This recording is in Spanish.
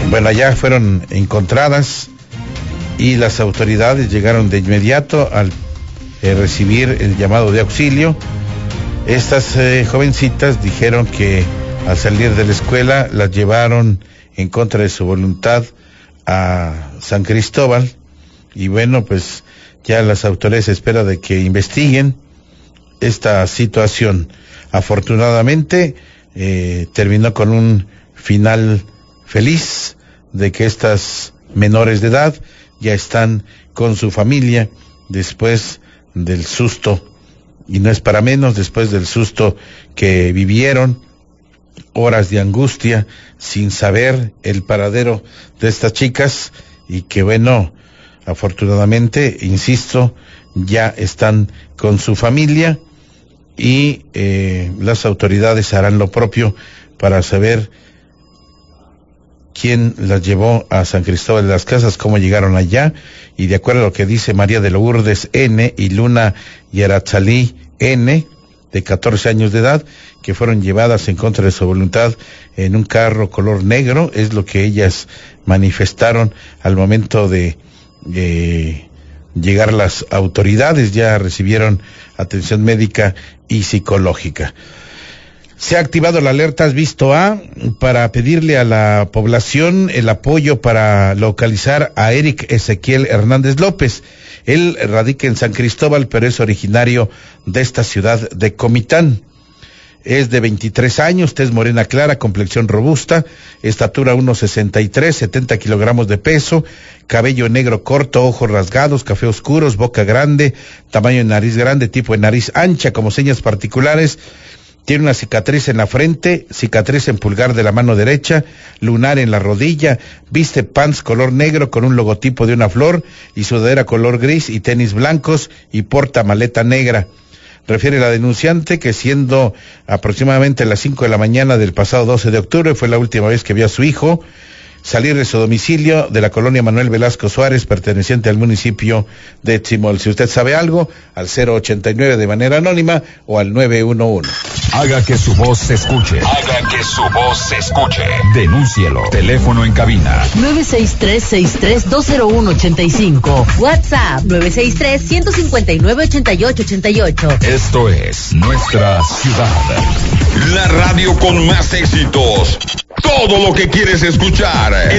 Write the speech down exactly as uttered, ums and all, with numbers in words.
bueno, allá fueron encontradas y las autoridades llegaron de inmediato al eh, recibir el llamado de auxilio. Estas eh, jovencitas dijeron que al salir de la escuela las llevaron en contra de su voluntad a San Cristóbal y bueno, pues ya las autoridades esperan de que investiguen esta situación. Afortunadamente eh, terminó con un final feliz de que estas menores de edad ya están con su familia después del susto, y no es para menos, después del susto que vivieron, horas de angustia sin saber el paradero de estas chicas, y que bueno, afortunadamente, insisto, ya están con su familia y eh, las autoridades harán lo propio para saber quién las llevó a San Cristóbal de las Casas, cómo llegaron allá, y de acuerdo a lo que dice María de Lourdes N. y Luna Yaratzalí N., de catorce años de edad, que fueron llevadas en contra de su voluntad en un carro color negro, es lo que ellas manifestaron al momento de, de llegar las autoridades. Ya recibieron atención médica y psicológica. Se ha activado la alerta Has Visto A para pedirle a la población el apoyo para localizar a Eric Ezequiel Hernández López. Él radica en San Cristóbal, pero es originario de esta ciudad de Comitán. Es de veintitrés años, tez morena clara, complexión robusta, estatura uno sesenta y tres, setenta kilogramos de peso, cabello negro corto, ojos rasgados, café oscuros, boca grande, tamaño de nariz grande, tipo de nariz ancha, como señas particulares. Tiene una cicatriz en la frente, cicatriz en pulgar de la mano derecha, lunar en la rodilla, viste pants color negro con un logotipo de una flor y sudadera color gris y tenis blancos y porta maleta negra. Refiere la denunciante que siendo aproximadamente las cinco de la mañana del pasado doce de octubre fue la última vez que vio a su hijo salir de su domicilio de la colonia Manuel Velasco Suárez, perteneciente al municipio de Tzimol. Si usted sabe algo, al cero ochenta y nueve de manera anónima o al nueve uno uno. Haga que su voz se escuche. Haga que su voz se escuche. Denúncielo. Teléfono en cabina. nueve seis tres, seis tres dos cero uno ocho cinco. WhatsApp nueve seis tres, uno cinco nueve, ocho ocho ocho ocho. Esto es Nuestra Ciudad. La radio con más éxitos. Todo lo que quieres escuchar en